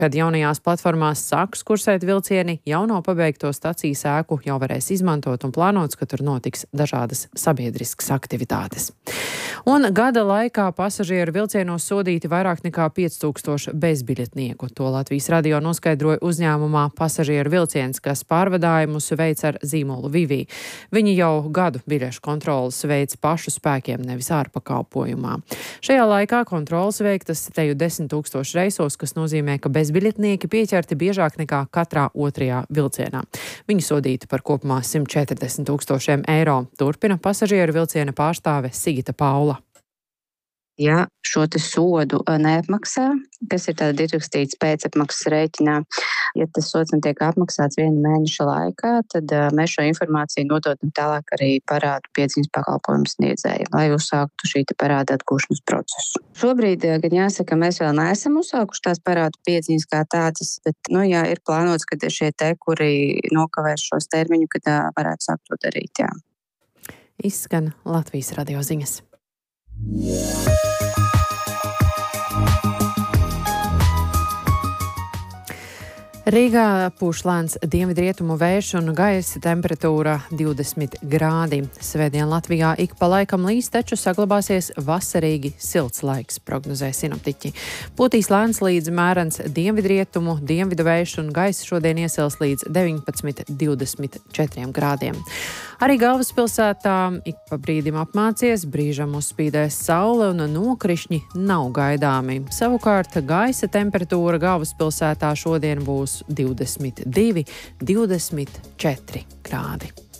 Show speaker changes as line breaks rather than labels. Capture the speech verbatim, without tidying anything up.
Kad jaunajās platformās sāks kursēt vilcieni, jauno pabeigto stacijas ēku jau varēs izmantot un plānots, ka tur notiks dažādas sabiedriskas aktivitātes. Un gada laikā pasažieru vilcienos sodīti vairāk nekā pieci tūkstoši bezbiļetnieku. To Latvijas radio noskaidroja uzņēmumā Pasažieru vilciens, kas pārvadājumus veic ar zīmolu Vivī. Viņi jau gadu biļešu kontrolas veic pašu spēkiem, nevis ārpakalpojumā. Šajā laikā kontrolas veiktas teju desmit tūkstoši reisos, kas nozīmē, ka bezbiļetnieki pieķerti biežāk nekā katrā otrajā vilcienā. Viņi sodīti par kopumā simt četrdesmit tūkstošiem eiro. Turpina pasažieru vilciena pārstāve Sigita Paula.
Ja šo te sodu neapmaksā, kas ir tāda ierakstīts pēcapmaksas rēķinā, ja tas sods netiek apmaksāts viena mēneša laikā, tad mēs šo informāciju nododam tālāk arī parādu piedziņas pakalpojumu sniedzējiem, lai uzsāktu šī te parāda atgūšanas procesu. Šobrīd, gan jāsaka, mēs vēl neesam uzsākuši tās parādu piedziņas kā tādas, bet, nu jā, ir plānots, ka šie te, kuri nokavēs šos termiņu, kad varētu sākt to darīt, jā.
Izskan Latvijas radio ziņas. Rīgā pūš lēns dienvidrietumu vējš un gaisa temperatūra divdesmit grādi. Svētdien Latvijā ik pa laikam līs, taču saglabāsies vasarīgi silts laiks, prognozē sinoptiķi. Pūtīs lēns līdz mērens dienvidrietumu, dienvidu vējš un gaisa šodien iesils līdz deviņpadsmit līdz divdesmit četriem grādiem. Arī galvaspilsētā ik pa brīdim apmācies, brīžam uzspīdēs saule un nokrišņi nav gaidāmi. Savukārt gaisa temperatūra galvaspilsētā šodien būs divdesmit divi līdz divdesmit četri grādi.